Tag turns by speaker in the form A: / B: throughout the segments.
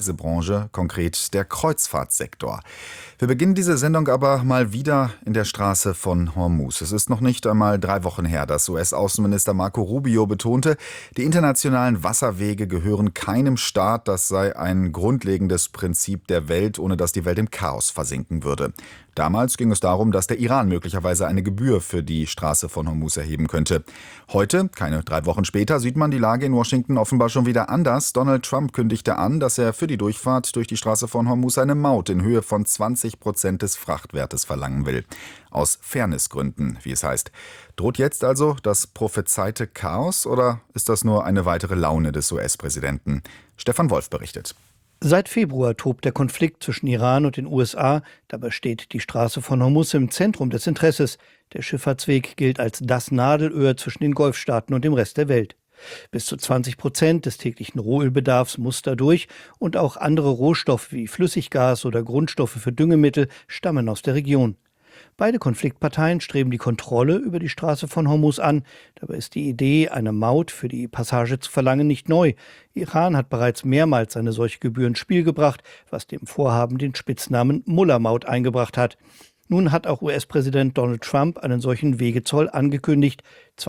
A: Branche, konkret der Kreuzfahrtsektor. Wir beginnen diese Sendung aber mal wieder in der Straße von Hormuz. Es ist noch nicht einmal 3 Wochen her, dass US-Außenminister Marco Rubio betonte, die internationalen Wasserwege gehören keinem Staat, das sei ein grundlegendes Prinzip der Welt, ohne dass die Welt im Chaos versinken würde. Damals ging es darum, dass der Iran möglicherweise eine Gebühr für die Straße von Hormuz erheben könnte. Heute, keine 3 Wochen später, sieht man die Lage in Washington offenbar schon wieder anders. Donald Trump kündigte an, dass er für die Durchfahrt durch die Straße von Hormuz eine Maut in Höhe von 20% des Frachtwertes verlangen will. Aus Fairnessgründen, wie es heißt. Droht jetzt also das prophezeite Chaos oder ist das nur eine weitere Laune des US-Präsidenten? Stefan Wolf berichtet.
B: Seit Februar tobt der Konflikt zwischen Iran und den USA. Dabei steht die Straße von Hormuz im Zentrum des Interesses. Der Schifffahrtsweg gilt als das Nadelöhr zwischen den Golfstaaten und dem Rest der Welt. Bis zu 20% des täglichen Rohölbedarfs muss dadurch und auch andere Rohstoffe wie Flüssiggas oder Grundstoffe für Düngemittel stammen aus der Region. Beide Konfliktparteien streben die Kontrolle über die Straße von Hormuz an. Dabei ist die Idee, eine Maut für die Passage zu verlangen, nicht neu. Iran hat bereits mehrmals eine solche Gebühr ins Spiel gebracht, was dem Vorhaben den Spitznamen Mullah-Maut eingebracht hat. Nun hat auch US-Präsident Donald Trump einen solchen Wegezoll angekündigt.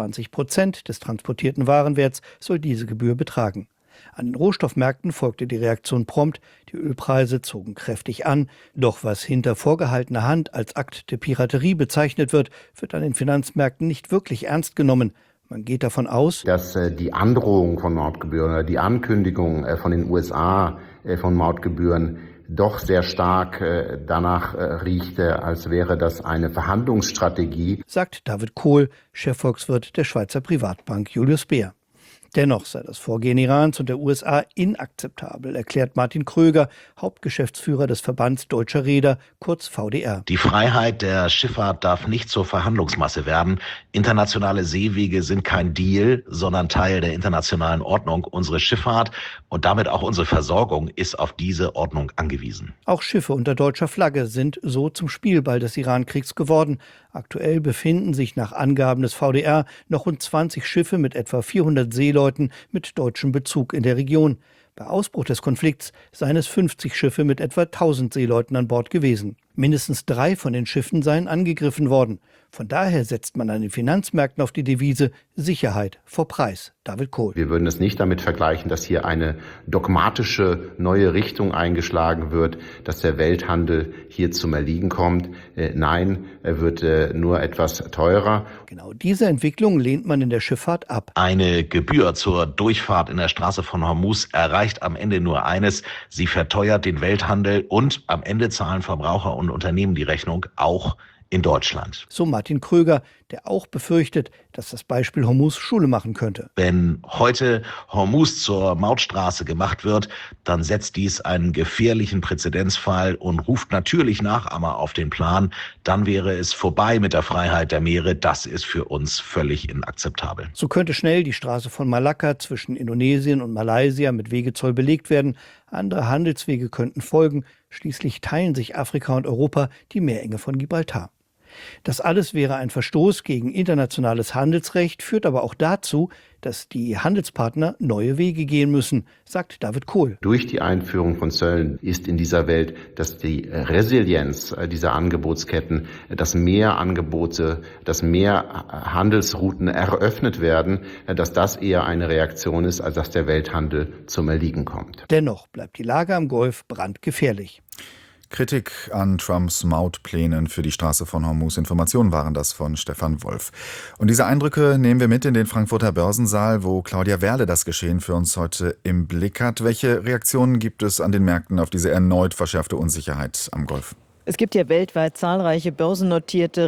B: 20% des transportierten Warenwerts soll diese Gebühr betragen. An den Rohstoffmärkten folgte die Reaktion prompt. Die Ölpreise zogen kräftig an. Doch was hinter vorgehaltener Hand als Akt der Piraterie bezeichnet wird, wird an den Finanzmärkten nicht wirklich ernst genommen. Man geht davon aus,
C: dass die Androhung von Mautgebühren oder die Ankündigung von den USA von Mautgebühren doch sehr stark danach riechte, als wäre das eine Verhandlungsstrategie,
B: sagt David Kohl, Chefvolkswirt der Schweizer Privatbank Julius Baer. Dennoch sei das Vorgehen Irans und der USA inakzeptabel, erklärt Martin Kröger, Hauptgeschäftsführer des Verbands Deutscher Reeder, kurz VDR.
D: Die Freiheit der Schifffahrt darf nicht zur Verhandlungsmasse werden. Internationale Seewege sind kein Deal, sondern Teil der internationalen Ordnung. Unsere Schifffahrt und damit auch unsere Versorgung ist auf diese Ordnung angewiesen.
B: Auch Schiffe unter deutscher Flagge sind so zum Spielball des Iran-Kriegs geworden. Aktuell befinden sich nach Angaben des VDR noch rund 20 Schiffe mit etwa 400 Seeleuten mit deutschem Bezug in der Region. Bei Ausbruch des Konflikts seien es 50 Schiffe mit etwa 1000 Seeleuten an Bord gewesen. Mindestens 3 von den Schiffen seien angegriffen worden. Von daher setzt man an den Finanzmärkten auf die Devise Sicherheit vor Preis. David Kohl.
C: Wir würden es nicht damit vergleichen, dass hier eine dogmatische neue Richtung eingeschlagen wird, dass der Welthandel hier zum Erliegen kommt. Nein, er wird nur etwas teurer.
B: Genau diese Entwicklung lehnt man in der Schifffahrt ab.
D: Eine Gebühr zur Durchfahrt in der Straße von Hormuz erreicht am Ende nur eines: Sie verteuert den Welthandel und am Ende zahlen Verbraucher und Unternehmen die Rechnung, auch in Deutschland.
B: So Martin Kröger, der auch befürchtet, dass das Beispiel Hormuz Schule machen könnte.
D: Wenn heute Hormuz zur Mautstraße gemacht wird, dann setzt dies einen gefährlichen Präzedenzfall und ruft natürlich Nachahmer auf den Plan. Dann wäre es vorbei mit der Freiheit der Meere. Das ist für uns völlig inakzeptabel.
B: So könnte schnell die Straße von Malakka zwischen Indonesien und Malaysia mit Wegezoll belegt werden. Andere Handelswege könnten folgen. Schließlich teilen sich Afrika und Europa die Meerenge von Gibraltar. Das alles wäre ein Verstoß gegen internationales Handelsrecht, führt aber auch dazu, dass die Handelspartner neue Wege gehen müssen, sagt David Kohl.
C: Durch die Einführung von Zöllen ist in dieser Welt, dass die Resilienz dieser Angebotsketten, dass mehr Angebote, dass mehr Handelsrouten eröffnet werden, dass das eher eine Reaktion ist, als dass der Welthandel zum Erliegen kommt.
B: Dennoch bleibt die Lage am Golf brandgefährlich.
A: Kritik an Trumps Mautplänen für die Straße von Hormuz. Informationen waren das von Stefan Wolf. Und diese Eindrücke nehmen wir mit in den Frankfurter Börsensaal, wo Claudia Werle das Geschehen für uns heute im Blick hat. Welche Reaktionen gibt es an den Märkten auf diese erneut verschärfte Unsicherheit am Golf?
E: Es gibt ja weltweit zahlreiche börsennotierte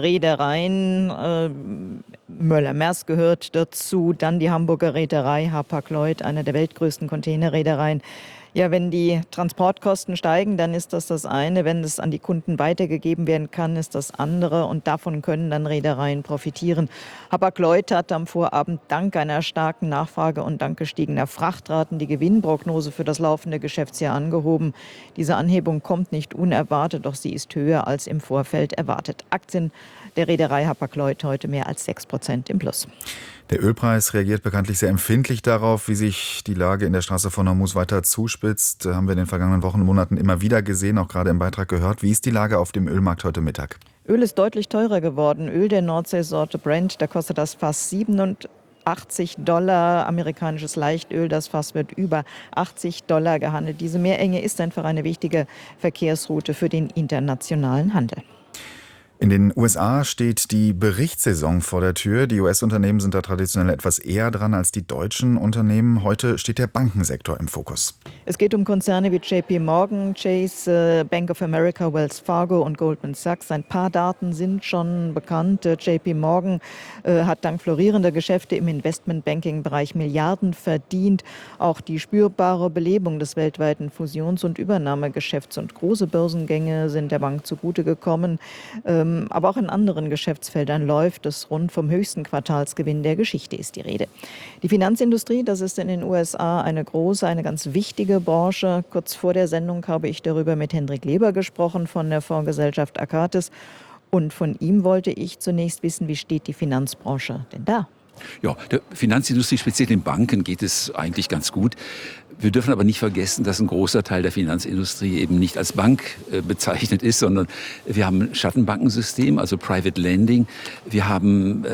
E: Reedereien. Möller-Maersk gehört dazu, dann die Hamburger Reederei Hapag-Lloyd, eine der weltgrößten Containerreedereien. Ja, wenn die Transportkosten steigen, dann ist das eine. Wenn es an die Kunden weitergegeben werden kann, ist das andere. Und davon können dann Reedereien profitieren. Hapag-Lloyd hat am Vorabend dank einer starken Nachfrage und dank gestiegener Frachtraten die Gewinnprognose für das laufende Geschäftsjahr angehoben. Diese Anhebung kommt nicht unerwartet, doch sie ist höher als im Vorfeld erwartet. Aktien der Reederei Hapag-Lloyd heute mehr als 6% im Plus.
A: Der Ölpreis reagiert bekanntlich sehr empfindlich darauf, wie sich die Lage in der Straße von Hormuz weiter zuspitzt. zuspitzt, haben wir in den vergangenen Wochen und Monaten immer wieder gesehen, auch gerade im Beitrag gehört. Wie ist die Lage auf dem Ölmarkt heute Mittag?
E: Öl ist deutlich teurer geworden. Öl der Nordseesorte Brent, da kostet das Fass $87. Amerikanisches Leichtöl, das Fass wird über $80 gehandelt. Diese Meerenge ist einfach eine wichtige Verkehrsroute für den internationalen Handel.
A: In den USA steht die Berichtssaison vor der Tür. Die US-Unternehmen sind da traditionell etwas eher dran als die deutschen Unternehmen. Heute steht der Bankensektor im Fokus.
E: Es geht um Konzerne wie JP Morgan, Chase, Bank of America, Wells Fargo und Goldman Sachs. Ein paar Daten sind schon bekannt. JP Morgan hat dank florierender Geschäfte im Investmentbanking-Bereich Milliarden verdient. Auch die spürbare Belebung des weltweiten Fusions- und Übernahmegeschäfts und große Börsengänge sind der Bank zugute gekommen. Aber auch in anderen Geschäftsfeldern läuft es rund. Vom höchsten Quartalsgewinn der Geschichte ist die Rede. Die Finanzindustrie, das ist in den USA eine große, eine ganz wichtige Branche. Kurz vor der Sendung habe ich darüber mit Hendrik Leber gesprochen von der Fondsgesellschaft Akatis. Und von ihm wollte ich zunächst wissen, wie steht die Finanzbranche denn da?
F: Ja, der Finanzindustrie, speziell den Banken, geht es eigentlich ganz gut. Wir dürfen aber nicht vergessen, dass ein großer Teil der Finanzindustrie eben nicht als Bank bezeichnet ist, sondern wir haben ein Schattenbankensystem, also Private Lending. Wir haben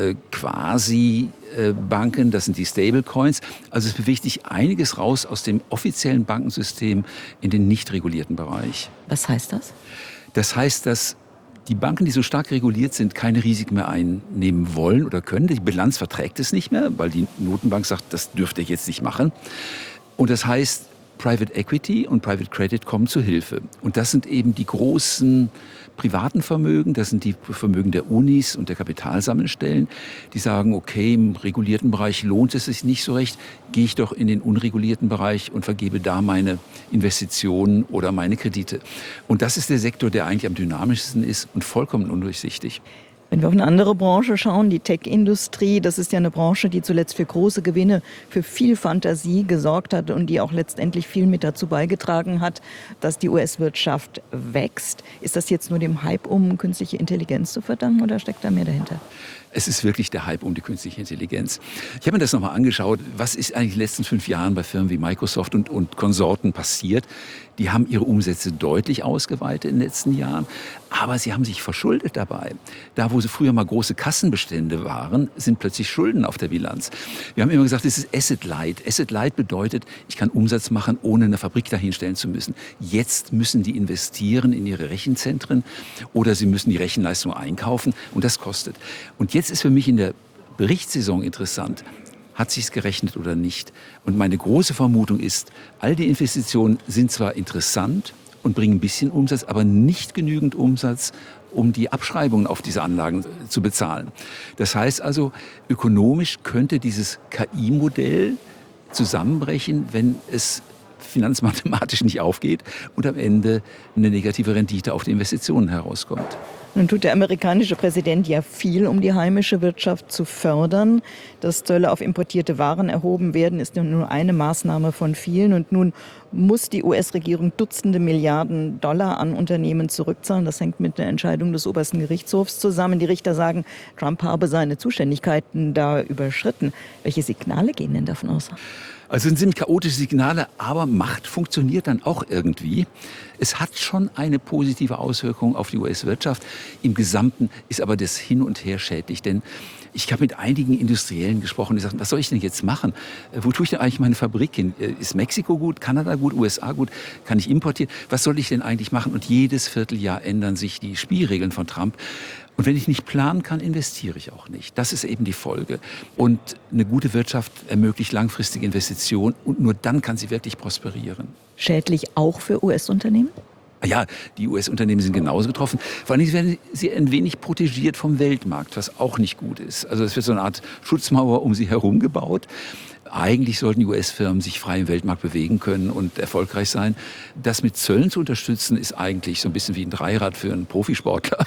F: quasi Banken, das sind die Stablecoins. Also es bewegt sich einiges raus aus dem offiziellen Bankensystem in den nicht regulierten Bereich.
E: Was heißt das?
F: Das heißt, dass die Banken, die so stark reguliert sind, keine Risiken mehr einnehmen wollen oder können. Die Bilanz verträgt es nicht mehr, weil die Notenbank sagt, das dürft ihr jetzt nicht machen. Und das heißt, Private Equity und Private Credit kommen zu Hilfe. Und das sind eben die großen privaten Vermögen, das sind die Vermögen der Unis und der Kapitalsammelstellen, die sagen, okay, im regulierten Bereich lohnt es sich nicht so recht, gehe ich doch in den unregulierten Bereich und vergebe da meine Investitionen oder meine Kredite. Und das ist der Sektor, der eigentlich am dynamischsten ist und vollkommen undurchsichtig.
E: Wenn wir auf eine andere Branche schauen, die Tech-Industrie, das ist ja eine Branche, die zuletzt für große Gewinne, für viel Fantasie gesorgt hat und die auch letztendlich viel mit dazu beigetragen hat, dass die US-Wirtschaft wächst. Ist das jetzt nur dem Hype um künstliche Intelligenz zu verdanken oder steckt da mehr dahinter?
F: Es ist wirklich der Hype um die künstliche Intelligenz. Ich habe mir das nochmal angeschaut. Was ist eigentlich in den letzten 5 Jahren bei Firmen wie Microsoft und Konsorten passiert? Die haben ihre Umsätze deutlich ausgeweitet in den letzten Jahren, aber sie haben sich verschuldet dabei. Da, wo sie früher mal große Kassenbestände waren, sind plötzlich Schulden auf der Bilanz. Wir haben immer gesagt, es ist Asset Light. Asset Light bedeutet, ich kann Umsatz machen, ohne eine Fabrik dahinstellen zu müssen. Jetzt müssen die investieren in ihre Rechenzentren oder sie müssen die Rechenleistung einkaufen und das kostet. Und jetzt ist für mich in der Berichtssaison interessant, hat sich's gerechnet oder nicht? Und meine große Vermutung ist, all die Investitionen sind zwar interessant und bringen ein bisschen Umsatz, aber nicht genügend Umsatz, um die Abschreibungen auf diese Anlagen zu bezahlen. Das heißt also, ökonomisch könnte dieses KI-Modell zusammenbrechen, wenn es finanzmathematisch nicht aufgeht und am Ende eine negative Rendite auf die Investitionen herauskommt.
E: Nun tut der amerikanische Präsident ja viel, um die heimische Wirtschaft zu fördern. Dass Zölle auf importierte Waren erhoben werden, ist nur eine Maßnahme von vielen. Und nun muss die US-Regierung Dutzende Milliarden Dollar an Unternehmen zurückzahlen. Das hängt mit der Entscheidung des obersten Gerichtshofs zusammen. Die Richter sagen, Trump habe seine Zuständigkeiten da überschritten. Welche Signale gehen denn davon aus?
F: Also es sind chaotische Signale, aber Macht funktioniert dann auch irgendwie. Es hat schon eine positive Auswirkung auf die US-Wirtschaft. Im Gesamten ist aber das Hin und Her schädlich, denn ich habe mit einigen Industriellen gesprochen, die sagten, was soll ich denn jetzt machen? Wo tue ich denn eigentlich meine Fabrik hin? Ist Mexiko gut, Kanada gut, USA gut? Kann ich importieren? Was soll ich denn eigentlich machen? Und jedes Vierteljahr ändern sich die Spielregeln von Trump. Und wenn ich nicht planen kann, investiere ich auch nicht. Das ist eben die Folge. Und eine gute Wirtschaft ermöglicht langfristige Investitionen und nur dann kann sie wirklich prosperieren.
E: Schädlich auch für US-Unternehmen?
F: Ja, die US-Unternehmen sind genauso getroffen. Vor allem werden sie ein wenig protegiert vom Weltmarkt, was auch nicht gut ist. Also es wird so eine Art Schutzmauer um sie herum gebaut. Eigentlich sollten die US-Firmen sich frei im Weltmarkt bewegen können und erfolgreich sein. Das mit Zöllen zu unterstützen, ist eigentlich so ein bisschen wie ein Dreirad für einen Profisportler.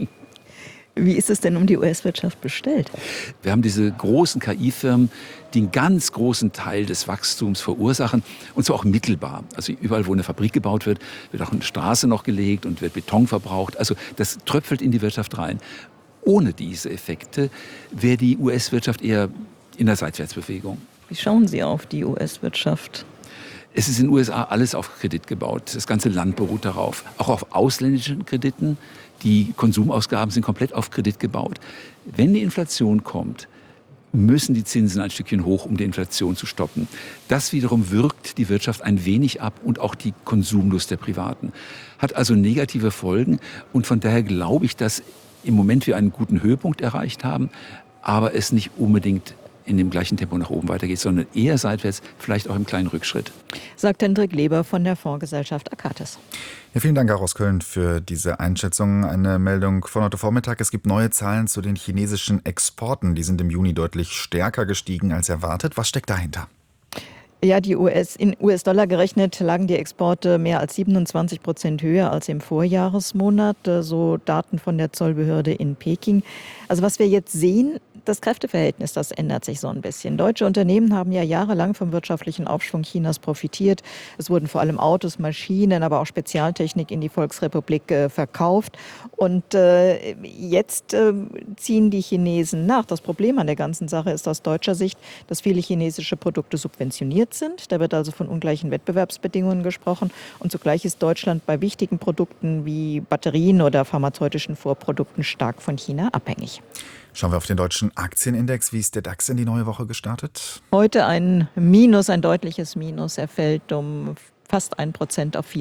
E: Wie ist es denn um die US-Wirtschaft bestellt?
F: Wir haben diese großen KI-Firmen, die einen ganz großen Teil des Wachstums verursachen, und zwar auch mittelbar. Also überall, wo eine Fabrik gebaut wird, wird auch eine Straße noch gelegt und wird Beton verbraucht. Also das tröpfelt in die Wirtschaft rein. Ohne diese Effekte wäre die US-Wirtschaft eher in der Seitwärtsbewegung.
E: Wie schauen Sie auf die US-Wirtschaft?
F: Es ist in den USA alles auf Kredit gebaut. Das ganze Land beruht darauf. Auch auf ausländischen Krediten. Die Konsumausgaben sind komplett auf Kredit gebaut. Wenn die Inflation kommt, müssen die Zinsen ein Stückchen hoch, um die Inflation zu stoppen. Das wiederum wirkt die Wirtschaft ein wenig ab und auch die Konsumlust der Privaten. Hat also negative Folgen und von daher glaube ich, dass im Moment wir einen guten Höhepunkt erreicht haben, aber es nicht unbedingt in dem gleichen Tempo nach oben weitergeht, sondern eher seitwärts, vielleicht auch im kleinen Rückschritt.
E: Sagt Hendrik Leber von der Fondsgesellschaft Akatis.
A: Ja, vielen Dank auch aus Köln für diese Einschätzung. Eine Meldung von heute Vormittag. Es gibt neue Zahlen zu den chinesischen Exporten. Die sind im Juni deutlich stärker gestiegen als erwartet. Was steckt dahinter?
E: Ja, in US-Dollar gerechnet lagen die Exporte mehr als 27% höher als im Vorjahresmonat, so Daten von der Zollbehörde in Peking. Also was wir jetzt sehen, das Kräfteverhältnis, das ändert sich so ein bisschen. Deutsche Unternehmen haben ja jahrelang vom wirtschaftlichen Aufschwung Chinas profitiert. Es wurden vor allem Autos, Maschinen, aber auch Spezialtechnik in die Volksrepublik verkauft. Und jetzt ziehen die Chinesen nach. Das Problem an der ganzen Sache ist aus deutscher Sicht, dass viele chinesische Produkte subventioniert sind. Da wird also von ungleichen Wettbewerbsbedingungen gesprochen. Und zugleich ist Deutschland bei wichtigen Produkten wie Batterien oder pharmazeutischen Vorprodukten stark von China abhängig.
A: Schauen wir auf den deutschen Aktienindex. Wie ist der DAX in die neue Woche gestartet?
E: Heute ein Minus, ein deutliches Minus. Er fällt um fast 1% auf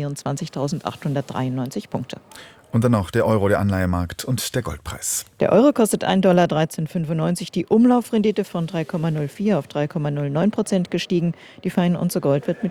E: 24.893 Punkte.
A: Und dann noch der Euro, der Anleihemarkt und der Goldpreis.
E: Der Euro kostet $1,1395. Die Umlaufrendite von 3,04 auf 3,09% gestiegen. Die Feinunze Gold wird mit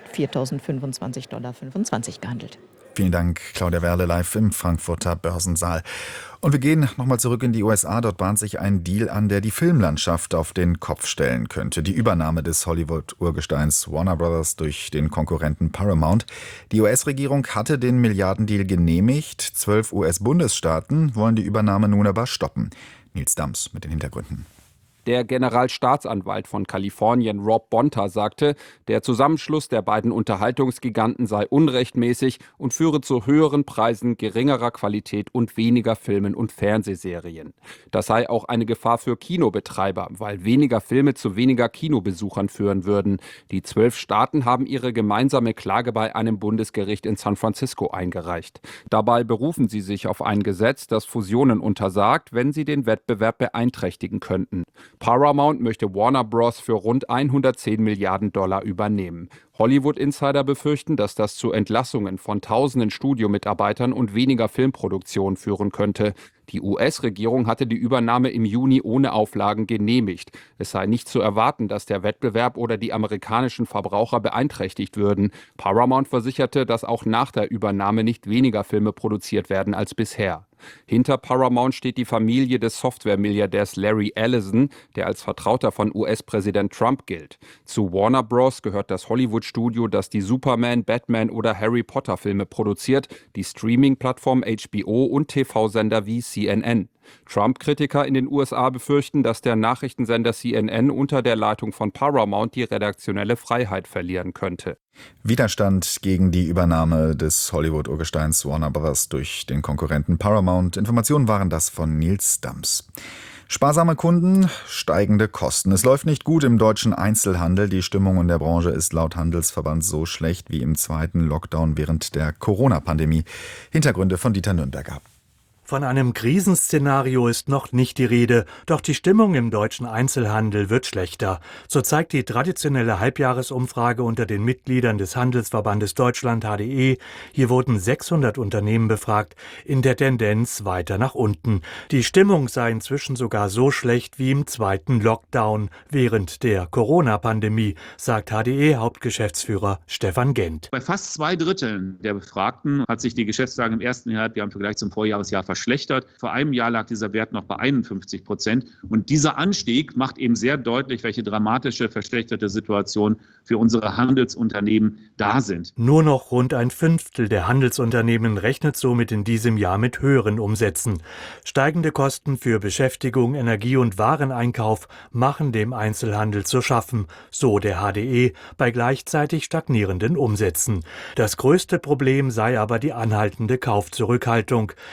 E: $4.025,25 gehandelt.
A: Vielen Dank, Claudia Werle, live im Frankfurter Börsensaal. Und wir gehen nochmal zurück in die USA. Dort bahnt sich ein Deal an, der die Filmlandschaft auf den Kopf stellen könnte. Die Übernahme des Hollywood-Urgesteins Warner Brothers durch den Konkurrenten Paramount. Die US-Regierung hatte den Milliardendeal genehmigt. 12 US-Bundesstaaten wollen die Übernahme nun aber stoppen. Nils Dams mit den Hintergründen.
G: Der Generalstaatsanwalt von Kalifornien, Rob Bonta, sagte, der Zusammenschluss der beiden Unterhaltungsgiganten sei unrechtmäßig und führe zu höheren Preisen, geringerer Qualität und weniger Filmen und Fernsehserien. Das sei auch eine Gefahr für Kinobetreiber, weil weniger Filme zu weniger Kinobesuchern führen würden. Die 12 Staaten haben ihre gemeinsame Klage bei einem Bundesgericht in San Francisco eingereicht. Dabei berufen sie sich auf ein Gesetz, das Fusionen untersagt, wenn sie den Wettbewerb beeinträchtigen könnten. Paramount möchte Warner Bros. Für rund 110 Milliarden Dollar übernehmen. Hollywood-Insider befürchten, dass das zu Entlassungen von tausenden Studiomitarbeitern und weniger Filmproduktion führen könnte. Die US-Regierung hatte die Übernahme im Juni ohne Auflagen genehmigt. Es sei nicht zu erwarten, dass der Wettbewerb oder die amerikanischen Verbraucher beeinträchtigt würden. Paramount versicherte, dass auch nach der Übernahme nicht weniger Filme produziert werden als bisher. Hinter Paramount steht die Familie des Software-Milliardärs Larry Ellison, der als Vertrauter von US-Präsident Trump gilt. Zu Warner Bros. Gehört das Hollywood-Studio, das die Superman, Batman oder Harry Potter-Filme produziert, die Streaming-Plattform HBO und TV-Sender wie CNN. Trump-Kritiker in den USA befürchten, dass der Nachrichtensender CNN unter der Leitung von Paramount die redaktionelle Freiheit verlieren könnte.
A: Widerstand gegen die Übernahme des Hollywood-Urgesteins Warner Brothers durch den Konkurrenten Paramount. Informationen waren das von Nils Dams. Sparsame Kunden, steigende Kosten. Es läuft nicht gut im deutschen Einzelhandel. Die Stimmung in der Branche ist laut Handelsverband so schlecht wie im zweiten Lockdown während der Corona-Pandemie. Hintergründe von Dieter Nürnberger.
H: Von einem Krisenszenario ist noch nicht die Rede, doch die Stimmung im deutschen Einzelhandel wird schlechter. So zeigt die traditionelle Halbjahresumfrage unter den Mitgliedern des Handelsverbandes Deutschland HDE. Hier wurden 600 Unternehmen befragt, in der Tendenz weiter nach unten. Die Stimmung sei inzwischen sogar so schlecht wie im zweiten Lockdown während der Corona-Pandemie, sagt HDE-Hauptgeschäftsführer Stefan Gent.
I: Bei fast 2/3 der Befragten hat sich die Geschäftslage im ersten Halbjahr im Vergleich zum Vorjahresjahr verschlechtert. Vor einem Jahr lag dieser Wert noch bei 51%. Und dieser Anstieg macht eben sehr deutlich, welche dramatische, verschlechterte Situation für unsere Handelsunternehmen da sind.
H: Nur noch rund ein Fünftel der Handelsunternehmen rechnet somit in diesem Jahr mit höheren Umsätzen. Steigende Kosten für Beschäftigung, Energie- und Wareneinkauf machen dem Einzelhandel zu schaffen, so der HDE, bei gleichzeitig stagnierenden Umsätzen. Das größte Problem sei aber die anhaltende Kaufzurückhaltung. Genannt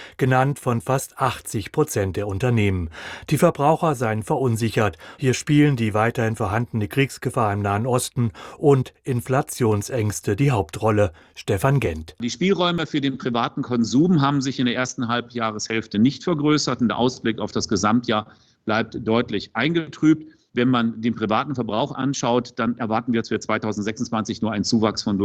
H: Bestand von fast 80% der Unternehmen. Die Verbraucher seien verunsichert. Hier spielen die weiterhin vorhandene Kriegsgefahr im Nahen Osten und Inflationsängste die Hauptrolle. Stefan Gent.
I: Die Spielräume für den privaten Konsum haben sich in der ersten Halbjahreshälfte nicht vergrößert und der Ausblick auf das Gesamtjahr bleibt deutlich eingetrübt. Wenn man den privaten Verbrauch anschaut, dann erwarten wir jetzt für 2026 nur einen Zuwachs von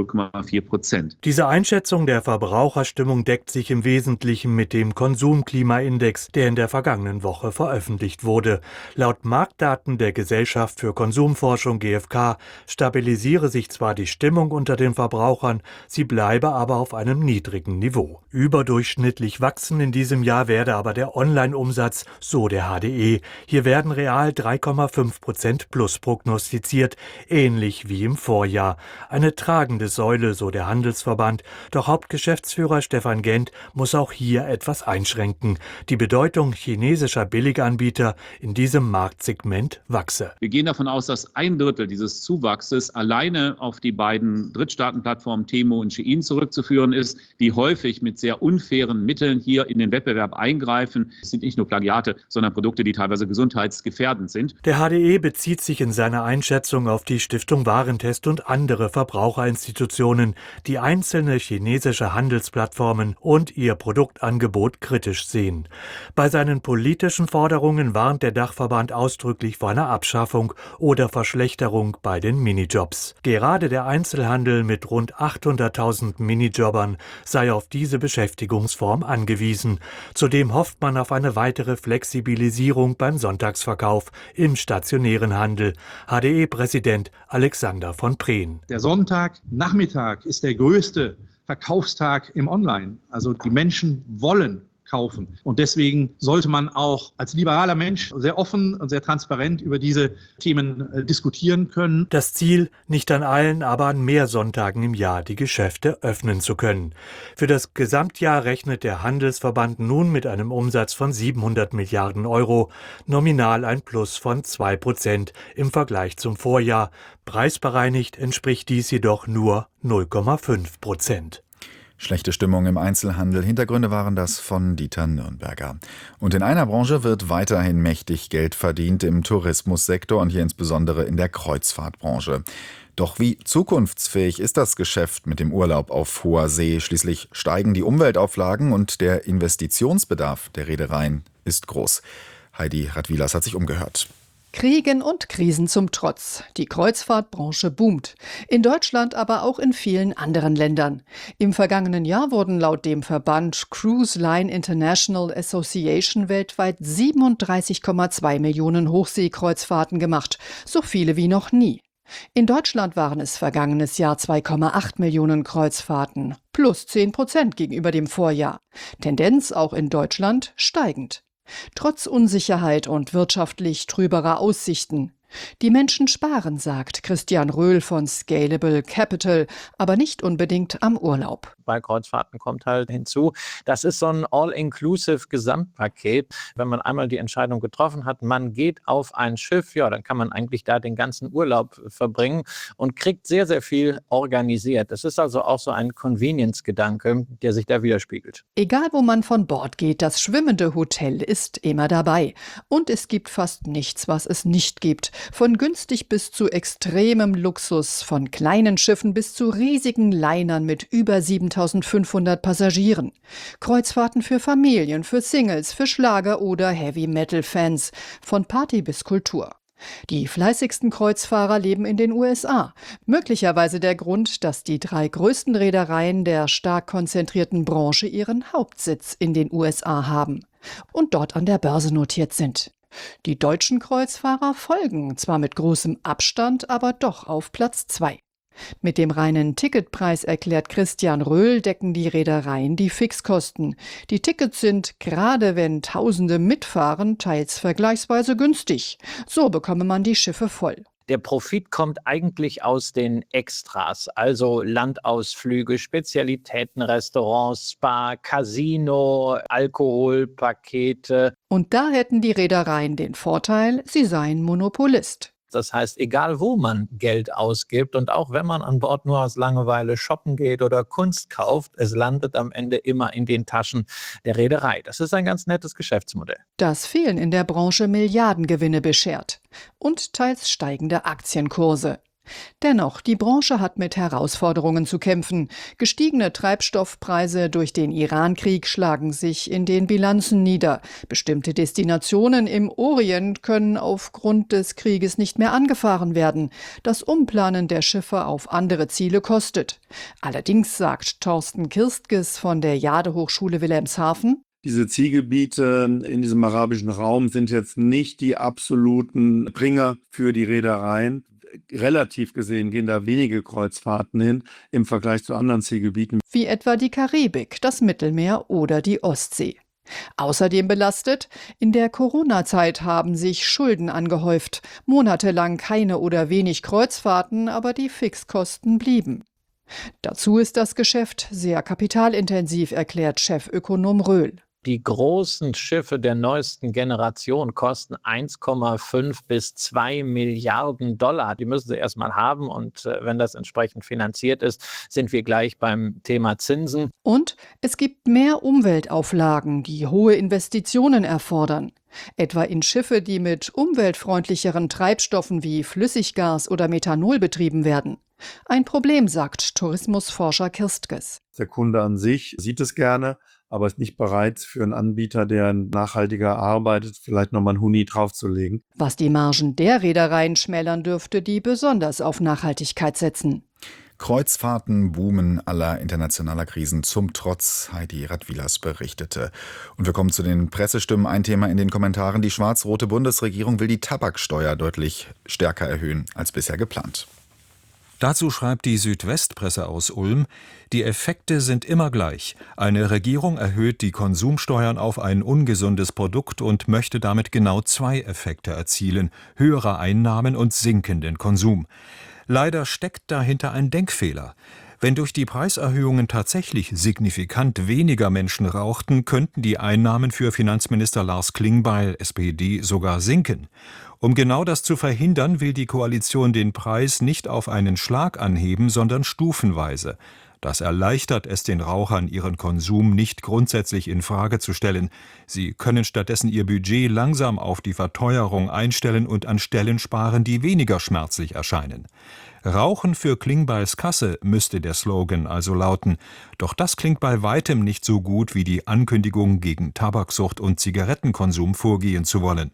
I: 0,4%.
H: Diese Einschätzung der Verbraucherstimmung deckt sich im Wesentlichen mit dem Konsumklimaindex, der in der vergangenen Woche veröffentlicht wurde. Laut Marktdaten der Gesellschaft für Konsumforschung GfK stabilisiere sich zwar die Stimmung unter den Verbrauchern, sie bleibe aber auf einem niedrigen Niveau. Überdurchschnittlich wachsen in diesem Jahr werde aber der Online-Umsatz, so der HDE. Hier werden real 3,5% plus prognostiziert, ähnlich wie im Vorjahr. Eine tragende Säule, so der Handelsverband. Doch Hauptgeschäftsführer Stefan Gent muss auch hier etwas einschränken. Die Bedeutung chinesischer Billiganbieter in diesem Marktsegment wachse.
I: Wir gehen davon aus, dass 1/3 dieses Zuwachses alleine auf die beiden Drittstaatenplattformen Temu und Shein zurückzuführen ist, die häufig mit sehr unfairen Mitteln hier in den Wettbewerb eingreifen. Es sind nicht nur Plagiate, sondern Produkte, die teilweise gesundheitsgefährdend sind.
H: Der HDE bezieht sich in seiner Einschätzung auf die Stiftung Warentest und andere Verbraucherinstitutionen, die einzelne chinesische Handelsplattformen und ihr Produktangebot kritisch sehen. Bei seinen politischen Forderungen warnt der Dachverband ausdrücklich vor einer Abschaffung oder Verschlechterung bei den Minijobs. Gerade der Einzelhandel mit rund 800.000 Minijobbern sei auf diese Beschäftigungsform angewiesen. Zudem hofft man auf eine weitere Flexibilisierung beim Sonntagsverkauf im stationären Handel. HDE-Präsident Alexander von Prehn.
J: Der Sonntagnachmittag ist der größte Verkaufstag im Online. Also die Menschen wollen kaufen. Und deswegen sollte man auch als liberaler Mensch sehr offen und sehr transparent über diese Themen diskutieren können.
H: Das Ziel, nicht an allen, aber an mehr Sonntagen im Jahr die Geschäfte öffnen zu können. Für das Gesamtjahr rechnet der Handelsverband nun mit einem Umsatz von 700 Milliarden Euro, nominal ein Plus von 2% im Vergleich zum Vorjahr. Preisbereinigt entspricht dies jedoch nur 0,5%.
A: Schlechte Stimmung im Einzelhandel. Hintergründe waren das von Dieter Nürnberger. Und in einer Branche wird weiterhin mächtig Geld verdient, im Tourismussektor und hier insbesondere in der Kreuzfahrtbranche. Doch wie zukunftsfähig ist das Geschäft mit dem Urlaub auf hoher See? Schließlich steigen die Umweltauflagen und der Investitionsbedarf der Reedereien ist groß. Heidi Radwilas hat sich umgehört.
K: Kriegen und Krisen zum Trotz. Die Kreuzfahrtbranche boomt. In Deutschland, aber auch in vielen anderen Ländern. Im vergangenen Jahr wurden laut dem Verband Cruise Line International Association weltweit 37,2 Millionen Hochseekreuzfahrten gemacht. So viele wie noch nie. In Deutschland waren es vergangenes Jahr 2,8 Millionen Kreuzfahrten. Plus 10% gegenüber dem Vorjahr. Tendenz auch in Deutschland steigend. Trotz Unsicherheit und wirtschaftlich trüberer Aussichten. Die Menschen sparen, sagt Christian Röhl von Scalable Capital, aber nicht unbedingt am Urlaub.
L: Bei Kreuzfahrten kommt halt hinzu, das ist so ein all-inclusive Gesamtpaket. Wenn man einmal die Entscheidung getroffen hat, man geht auf ein Schiff, ja, dann kann man eigentlich da den ganzen Urlaub verbringen und kriegt sehr, sehr viel organisiert. Das ist also auch so ein Convenience-Gedanke, der sich da widerspiegelt.
K: Egal, wo man von Bord geht, das schwimmende Hotel ist immer dabei. Und es gibt fast nichts, was es nicht gibt. Von günstig bis zu extremem Luxus, von kleinen Schiffen bis zu riesigen Linern mit über 7.500 Passagieren. Kreuzfahrten für Familien, für Singles, für Schlager- oder Heavy-Metal-Fans, von Party bis Kultur. Die fleißigsten Kreuzfahrer leben in den USA. Möglicherweise der Grund, dass die 3 größten Reedereien der stark konzentrierten Branche ihren Hauptsitz in den USA haben und dort an der Börse notiert sind. Die deutschen Kreuzfahrer folgen, zwar mit großem Abstand, aber doch auf Platz 2. Mit dem reinen Ticketpreis, erklärt Christian Röhl, decken die Reedereien die Fixkosten. Die Tickets sind, gerade wenn Tausende mitfahren, teils vergleichsweise günstig. So bekomme man die Schiffe voll.
L: Der Profit kommt eigentlich aus den Extras, also Landausflüge, Spezialitäten, Restaurants, Spa, Casino, Alkoholpakete.
K: Und da hätten die Reedereien den Vorteil, sie seien Monopolist.
L: Das heißt, egal wo man Geld ausgibt und auch wenn man an Bord nur aus Langeweile shoppen geht oder Kunst kauft, es landet am Ende immer in den Taschen der Reederei. Das ist ein ganz nettes Geschäftsmodell.
K: Das vielen in der Branche Milliardengewinne beschert und teils steigende Aktienkurse. Dennoch, die Branche hat mit Herausforderungen zu kämpfen. Gestiegene Treibstoffpreise durch den Iran-Krieg schlagen sich in den Bilanzen nieder. Bestimmte Destinationen im Orient können aufgrund des Krieges nicht mehr angefahren werden. Das Umplanen der Schiffe auf andere Ziele kostet. Allerdings sagt Thorsten Kirstges von der Jade-Hochschule Wilhelmshaven:
M: Diese Zielgebiete in diesem arabischen Raum sind jetzt nicht die absoluten Bringer für die Reedereien. Relativ gesehen gehen da wenige Kreuzfahrten hin im Vergleich zu anderen Zielgebieten.
K: Wie etwa die Karibik, das Mittelmeer oder die Ostsee. Außerdem belastet: In der Corona-Zeit haben sich Schulden angehäuft. Monatelang keine oder wenig Kreuzfahrten, aber die Fixkosten blieben. Dazu ist das Geschäft sehr kapitalintensiv, erklärt Chefökonom Röhl.
L: Die großen Schiffe der neuesten Generation kosten 1,5 bis 2 Milliarden $. Die müssen sie erstmal haben und wenn das entsprechend finanziert ist, sind wir gleich beim Thema Zinsen.
K: Und es gibt mehr Umweltauflagen, die hohe Investitionen erfordern. Etwa in Schiffe, die mit umweltfreundlicheren Treibstoffen wie Flüssiggas oder Methanol betrieben werden. Ein Problem, sagt Tourismusforscher Kirstges.
M: Der Kunde an sich sieht es gerne, aber ist nicht bereit, für einen Anbieter, der nachhaltiger arbeitet, vielleicht nochmal einen Huni draufzulegen.
K: Was die Margen der Reedereien schmälern dürfte, die besonders auf Nachhaltigkeit setzen.
A: Kreuzfahrten boomen aller internationaler Krisen zum Trotz, Heidi Radwilas berichtete. Und wir kommen zu den Pressestimmen. Ein Thema in den Kommentaren: Die schwarz-rote Bundesregierung will die Tabaksteuer deutlich stärker erhöhen als bisher geplant.
N: Dazu schreibt die Südwestpresse aus Ulm: Die Effekte sind immer gleich. Eine Regierung erhöht die Konsumsteuern auf ein ungesundes Produkt und möchte damit genau 2 Effekte erzielen: höhere Einnahmen und sinkenden Konsum. Leider steckt dahinter ein Denkfehler. Wenn durch die Preiserhöhungen tatsächlich signifikant weniger Menschen rauchten, könnten die Einnahmen für Finanzminister Lars Klingbeil, SPD, sogar sinken. Um genau das zu verhindern, will die Koalition den Preis nicht auf einen Schlag anheben, sondern stufenweise. Das erleichtert es den Rauchern, ihren Konsum nicht grundsätzlich in Frage zu stellen. Sie können stattdessen ihr Budget langsam auf die Verteuerung einstellen und an Stellen sparen, die weniger schmerzlich erscheinen. Rauchen für Klingbeils Kasse müsste der Slogan also lauten. Doch das klingt bei weitem nicht so gut wie die Ankündigung, gegen Tabaksucht und Zigarettenkonsum vorgehen zu wollen.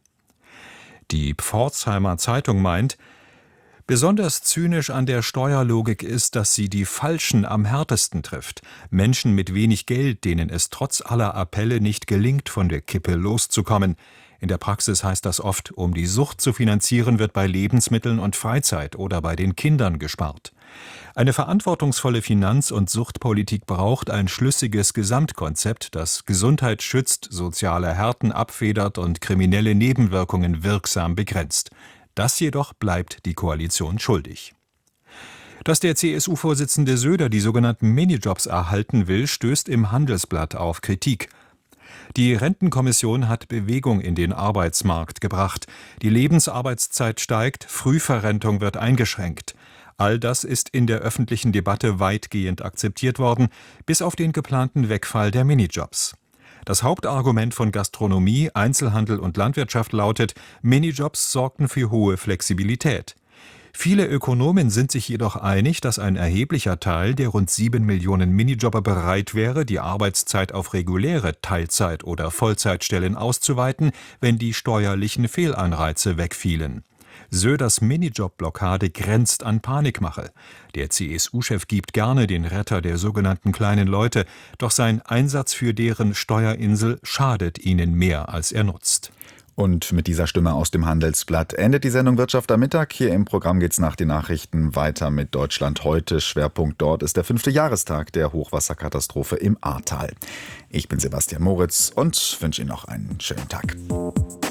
N: Die Pforzheimer Zeitung meint: Besonders zynisch an der Steuerlogik ist, dass sie die Falschen am härtesten trifft. Menschen mit wenig Geld, denen es trotz aller Appelle nicht gelingt, von der Kippe loszukommen. In der Praxis heißt das oft, um die Sucht zu finanzieren, wird bei Lebensmitteln und Freizeit oder bei den Kindern gespart. Eine verantwortungsvolle Finanz- und Suchtpolitik braucht ein schlüssiges Gesamtkonzept, das Gesundheit schützt, soziale Härten abfedert und kriminelle Nebenwirkungen wirksam begrenzt. Das jedoch bleibt die Koalition schuldig. Dass der CSU-Vorsitzende Söder die sogenannten Minijobs erhalten will, stößt im Handelsblatt auf Kritik. Die Rentenkommission hat Bewegung in den Arbeitsmarkt gebracht. Die Lebensarbeitszeit steigt, Frühverrentung wird eingeschränkt. All das ist in der öffentlichen Debatte weitgehend akzeptiert worden, bis auf den geplanten Wegfall der Minijobs. Das Hauptargument von Gastronomie, Einzelhandel und Landwirtschaft lautet: Minijobs sorgten für hohe Flexibilität. Viele Ökonomen sind sich jedoch einig, dass ein erheblicher Teil der rund 7 Millionen Minijobber bereit wäre, die Arbeitszeit auf reguläre Teilzeit- oder Vollzeitstellen auszuweiten, wenn die steuerlichen Fehlanreize wegfielen. Söders Minijob-Blockade grenzt an Panikmache. Der CSU-Chef gibt gerne den Retter der sogenannten kleinen Leute, doch sein Einsatz für deren Steuerinsel schadet ihnen mehr, als er nutzt.
A: Und mit dieser Stimme aus dem Handelsblatt endet die Sendung Wirtschaft am Mittag. Hier im Programm geht's nach den Nachrichten weiter mit Deutschland heute. Schwerpunkt dort ist der 5. Jahrestag der Hochwasserkatastrophe im Ahrtal. Ich bin Sebastian Moritz und wünsche Ihnen noch einen schönen Tag.